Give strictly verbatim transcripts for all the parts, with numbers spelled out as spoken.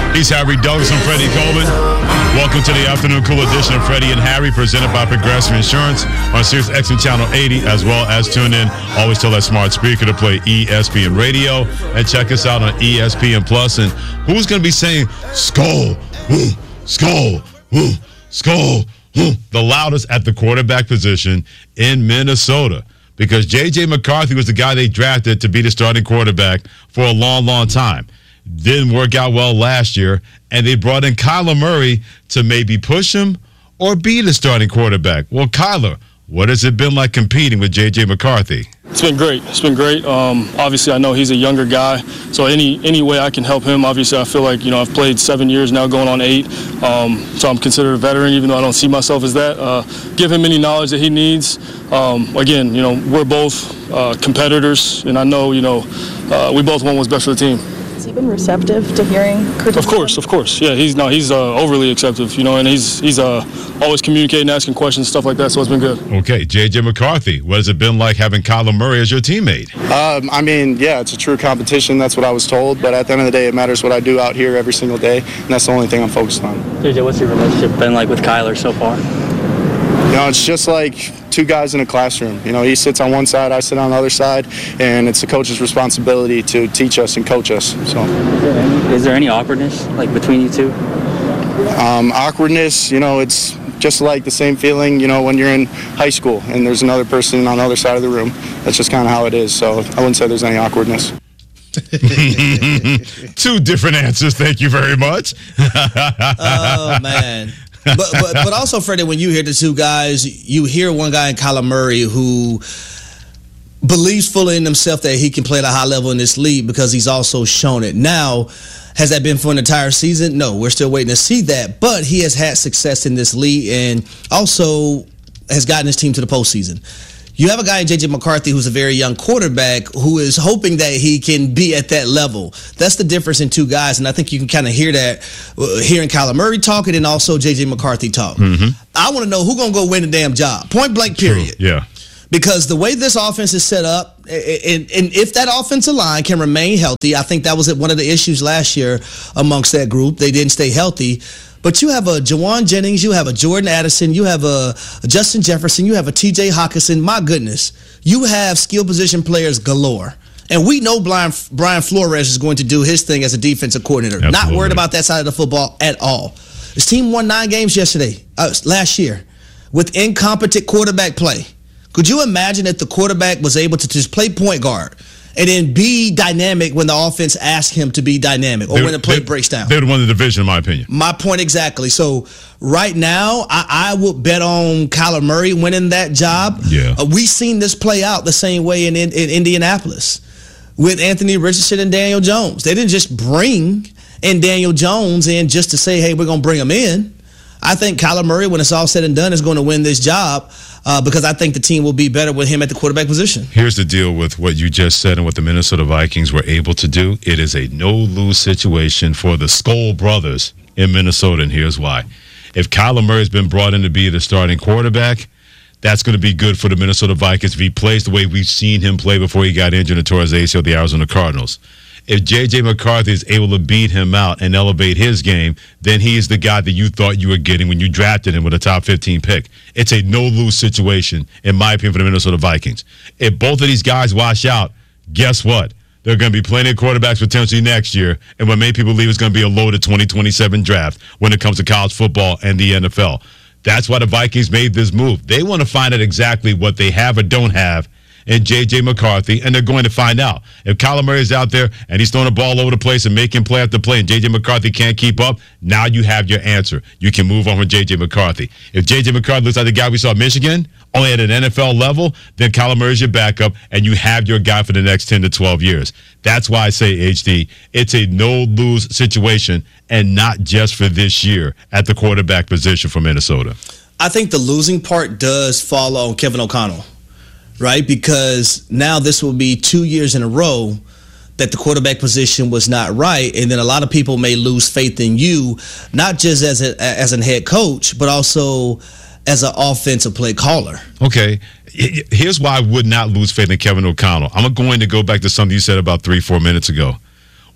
He's Harry Douglas and Freddie Coleman. Welcome to the afternoon cool edition of Freddie and Harry, presented by Progressive Insurance on Sirius X M Channel eighty, as well as tune in. Always tell that smart speaker to play E S P N Radio, and check us out on E S P N Plus. And who's going to be saying "Skull, woo, skull, woo, skull"? The loudest at the quarterback position in Minnesota, because J J McCarthy was the guy they drafted to be the starting quarterback for a long, long time. Didn't work out well last year, and they brought in Kyler Murray to maybe push him or be the starting quarterback. Well, Kyler, what has it been like competing with J J McCarthy? It's been great. It's been great. Um, obviously, I know he's a younger guy, so any any way I can help him. Obviously, I feel like, you know, I've played seven years now, going on eight, um, so I'm considered a veteran, even though I don't see myself as that. Uh, give him any knowledge that he needs. Um, again, you know, we're both uh, competitors, and I know, you know, uh, we both want what's best for the team. Has he been receptive to hearing criticism? Of course, of course. Yeah, he's no, he's uh, overly acceptive, you know, and he's he's uh, always communicating, asking questions, stuff like that. So it's been good. Okay, J J McCarthy, what has it been like having Kyler Murray as your teammate? Um, I mean, yeah, it's a true competition. That's what I was told. But at the end of the day, it matters what I do out here every single day, and that's the only thing I'm focused on. J J, what's your relationship been like with Kyler so far? You know, it's just like two guys in a classroom. You know, he sits on one side, I sit on the other side, and it's the coach's responsibility to teach us and coach us. So, is there any awkwardness like between you two? Um, awkwardness, you know, it's just like the same feeling, you know, when you're in high school and there's another person on the other side of the room. That's just kind of how it is. So I wouldn't say there's any awkwardness. Two different answers. Thank you very much. Oh, man. but, but but also, Freddie, when you hear the two guys, you hear one guy in Kyler Murray who believes fully in himself that he can play at a high level in this league because he's also shown it. Now, has that been for an entire season? No, we're still waiting to see that. But he has had success in this league and also has gotten his team to the postseason. You have a guy in J J McCarthy who's a very young quarterback who is hoping that he can be at that level. That's the difference in two guys, and I think you can kind of hear that uh, hearing Kyler Murray talking and also J J McCarthy talk. Mm-hmm. I want to know who's going to go win the damn job. Point blank, period. True. Yeah. Because the way this offense is set up, and, and if that offensive line can remain healthy, I think that was one of the issues last year amongst that group. They didn't stay healthy. But you have a Jawan Jennings, you have a Jordan Addison, you have a, a Justin Jefferson, you have a T J Hockenson. My goodness, you have skill position players galore. And we know Brian, Brian Flores is going to do his thing as a defensive coordinator. Absolutely. Not worried about that side of the football at all. His team won nine games yesterday, uh, last year, with incompetent quarterback play. Could you imagine if the quarterback was able to just play point guard and then be dynamic when the offense asks him to be dynamic or they, when the play they, breaks down? They would have won the division, in my opinion. My point exactly. So right now, I, I would bet on Kyler Murray winning that job. Yeah. Uh, we've seen this play out the same way in, in, in Indianapolis with Anthony Richardson and Daniel Jones. They didn't just bring in Daniel Jones in just to say, hey, we're going to bring him in. I think Kyler Murray, when it's all said and done, is going to win this job uh, because I think the team will be better with him at the quarterback position. Here's the deal with what you just said and what the Minnesota Vikings were able to do. It is a no-lose situation for the Skoll brothers in Minnesota, and here's why. If Kyler Murray has been brought in to be the starting quarterback, that's going to be good for the Minnesota Vikings if he plays the way we've seen him play before he got injured and tore his A C L, the Arizona Cardinals. If J J McCarthy is able to beat him out and elevate his game, then he is the guy that you thought you were getting when you drafted him with a top fifteen pick. It's a no-lose situation, in my opinion, for the Minnesota Vikings. If both of these guys wash out, guess what? There are going to be plenty of quarterbacks potentially next year, and what many people believe is going to be a loaded twenty twenty-seven draft when it comes to college football and the N F L. That's why the Vikings made this move. They want to find out exactly what they have or don't have in J J McCarthy, and they're going to find out. If Kyler Murray is out there and he's throwing the ball over the place and making play after play and J J McCarthy can't keep up, now you have your answer. You can move on from J J McCarthy. If J J McCarthy looks like the guy we saw at Michigan, only at an N F L level, then Kyler Murray is your backup, and you have your guy for the next ten to twelve years. That's why I say, H D, it's a no-lose situation, and not just for this year at the quarterback position for Minnesota. I think the losing part does fall on Kevin O'Connell. Right, because now this will be two years in a row that the quarterback position was not right, and then a lot of people may lose faith in you, not just as a as a head coach, but also as an offensive play caller. Okay, here's why I would not lose faith in Kevin O'Connell. I'm going to go back to something you said about three, four minutes ago.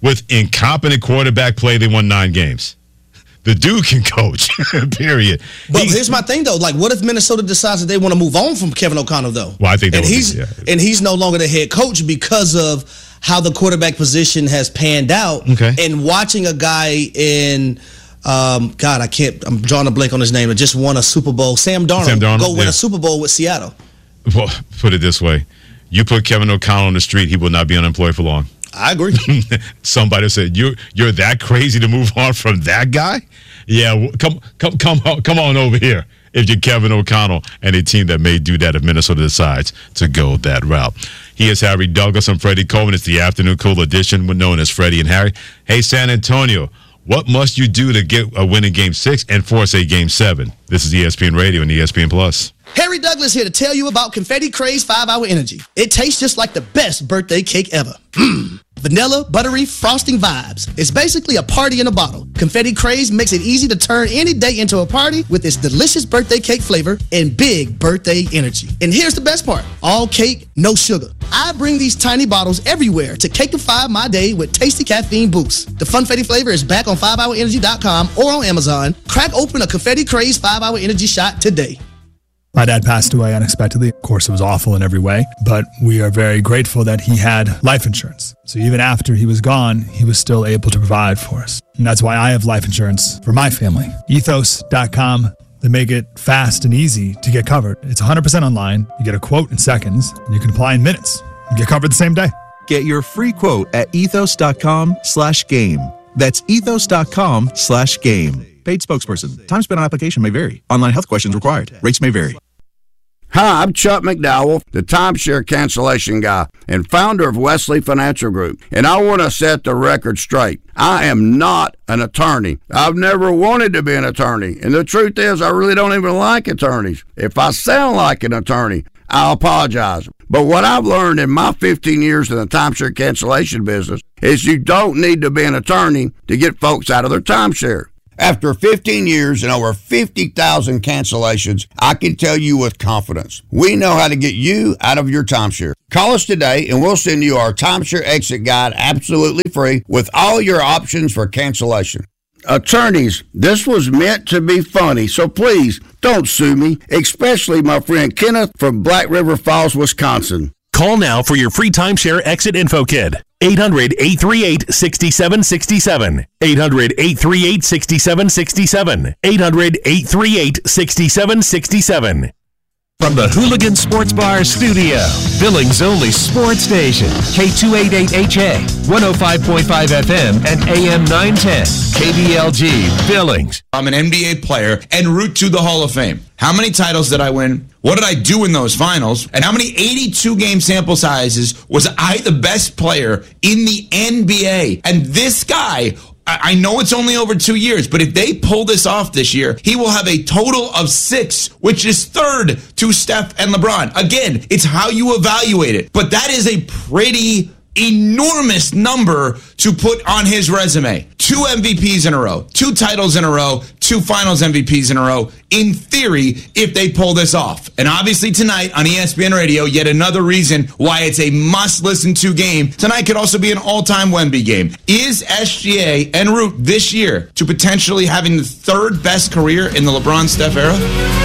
with incompetent quarterback play, they won nine games. The dude can coach, period. But he, here's my thing, though. Like, what if Minnesota decides that they want to move on from Kevin O'Connell, though? Well, I think they and will he's be, yeah. and he's no longer the head coach because of how the quarterback position has panned out. Okay. And watching a guy in, um, God, I can't. I'm drawing a blank on his name. That just won a Super Bowl. Sam Darnold, Sam Darnold go win yeah. a Super Bowl with Seattle. Well, put it this way: you put Kevin O'Connell on the street, he will not be unemployed for long. I agree. Somebody said, "You you're that crazy to move on from that guy?" Yeah, come come come come on over here if you're Kevin O'Connell and a team that may do that if Minnesota decides to go that route. He is Harry Douglas. I'm Freddie Coleman. It's the Afternoon Cool edition, known as Freddie and Harry. Hey, San Antonio, what must you do to get a win in Game Six and force a Game Seven? This is E S P N Radio and E S P N Plus. Harry Douglas here to tell you about Confetti Craze five hour Energy. It tastes just like the best birthday cake ever. Mmm. Vanilla, buttery, frosting vibes. It's basically a party in a bottle. Confetti Craze makes it easy to turn any day into a party with its delicious birthday cake flavor and big birthday energy. And here's the best part. All cake, no sugar. I bring these tiny bottles everywhere to cakeify my day with tasty caffeine boosts. The Funfetti flavor is back on five hour energy dot com or on Amazon. Crack open a Confetti Craze five hour Energy shot today. My dad passed away unexpectedly. Of course, it was awful in every way, but we are very grateful that he had life insurance. So even after he was gone, he was still able to provide for us. And that's why I have life insurance for my family. ethos dot com. They make it fast and easy to get covered. It's one hundred percent online. You get a quote in seconds, and you can apply in minutes. You get covered the same day. Get your free quote at ethos dot com slash game. That's ethos dot com slash game. Paid spokesperson. Time spent on application may vary. Online health questions required. Rates may vary. Hi, I'm Chuck McDowell, the timeshare cancellation guy and founder of Wesley Financial Group, and I want to set the record straight. I am not an attorney. I've never wanted to be an attorney, and the truth is I really don't even like attorneys. If I sound like an attorney, I apologize. But what I've learned in my fifteen years in the timeshare cancellation business is you don't need to be an attorney to get folks out of their timeshare. After fifteen years and over fifty thousand cancellations, I can tell you with confidence, we know how to get you out of your timeshare. Call us today and we'll send you our timeshare exit guide absolutely free with all your options for cancellation. Attorneys, this was meant to be funny, so please don't sue me, especially my friend Kenneth from Black River Falls, Wisconsin. Call now for your free timeshare exit info kit. eight hundred, eight three eight, six seven six seven. eight hundred, eight three eight, six seven six seven. eight hundred, eight three eight, six seven six seven. From the Hooligan Sports Bar studio, Billings' only sports station, K two eighty-eight H A, one oh five point five F M and A M nine ten, K B L G, Billings. I'm an N B A player en route to the Hall of Fame. How many titles did I win? What did I do in those finals? And how many eighty-two game sample sizes was I the best player in the N B A? And this guy, I know it's only over two years, but if they pull this off this year, he will have a total of six, which is third to Steph and LeBron. Again, it's how you evaluate it. But that is a pretty enormous number to put on his resume. Two M V Ps in a row, two titles in a row, two finals M V Ps in a row, in theory, if they pull this off. And obviously tonight on E S P N Radio, yet another reason why it's a must-listen to game. Tonight could also be an all-time Wemby game. Is S G A en route this year to potentially having the third best career in the LeBron-Steph era?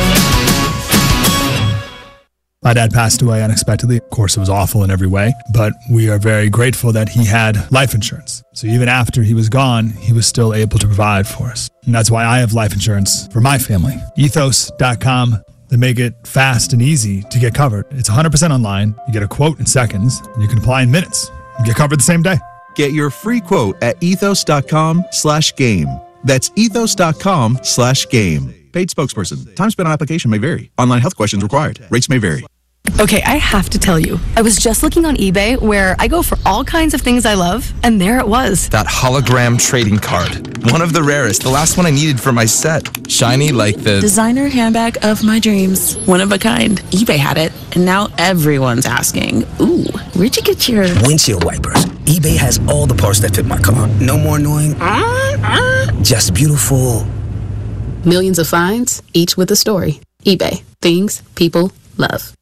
My dad passed away unexpectedly. Of course, it was awful in every way, but we are very grateful that he had life insurance. So even after he was gone, he was still able to provide for us. And that's why I have life insurance for my family. ethos dot com. They make it fast and easy to get covered. It's one hundred percent online. You get a quote in seconds, and you can apply in minutes. You get covered the same day. Get your free quote at ethos dot com slash game. That's ethos dot com slash game. Paid spokesperson. Time spent on application may vary. Online health questions required. Rates may vary. Okay, I have to tell you, I was just looking on eBay where I go for all kinds of things I love, and there it was. That hologram trading card. One of the rarest, the last one I needed for my set. Shiny like the designer handbag of my dreams. One of a kind. eBay had it, and now everyone's asking, ooh, where'd you get your windshield wipers? eBay has all the parts that fit my car. No more annoying, uh, uh. just beautiful. Millions of finds, each with a story. eBay. Things people love.